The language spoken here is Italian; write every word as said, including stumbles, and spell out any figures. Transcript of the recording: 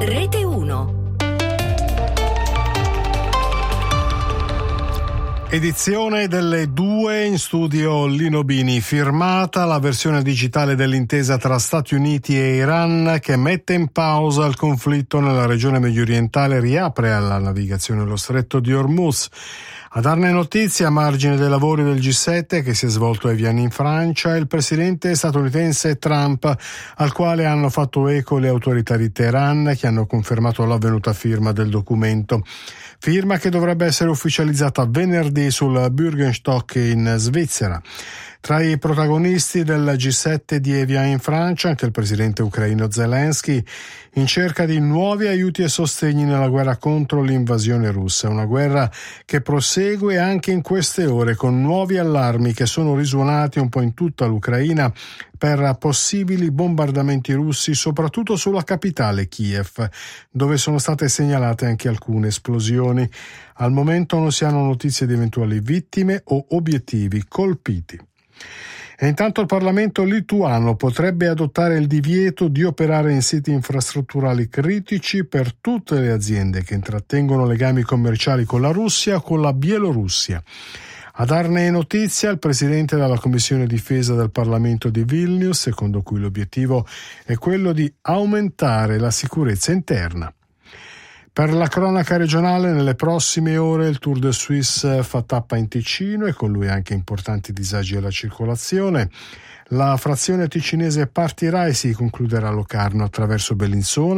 Rete uno. Edizione delle due, in studio Lino Bini. Firmata la versione digitale dell'intesa tra Stati Uniti e Iran che mette in pausa il conflitto nella regione mediorientale e riapre alla navigazione lo stretto di Hormuz. A darne notizia, a margine dei lavori del G sette che si è svolto a Evian in Francia, il presidente statunitense Trump, al quale hanno fatto eco le autorità di Teheran che hanno confermato l'avvenuta firma del documento. Firma che dovrebbe essere ufficializzata venerdì sul Bürgenstock in Svizzera. Tra i protagonisti del G sette di Evian in Francia anche il presidente ucraino Zelensky, in cerca di nuovi aiuti e sostegni nella guerra contro l'invasione russa, una guerra che prosegue anche in queste ore con nuovi allarmi che sono risuonati un po' in tutta l'Ucraina per possibili bombardamenti russi, soprattutto sulla capitale Kiev, dove sono state segnalate anche alcune esplosioni. Al momento non si hanno notizie di eventuali vittime o obiettivi colpiti. E intanto il Parlamento lituano potrebbe adottare il divieto di operare in siti infrastrutturali critici per tutte le aziende che intrattengono legami commerciali con la Russia o con la Bielorussia. A darne notizia il presidente della Commissione Difesa del Parlamento di Vilnius, secondo cui l'obiettivo è quello di aumentare la sicurezza interna. Per la cronaca regionale, nelle prossime ore il Tour de Suisse fa tappa in Ticino e con lui anche importanti disagi alla circolazione. La frazione ticinese partirà e si concluderà a Locarno attraverso Bellinzona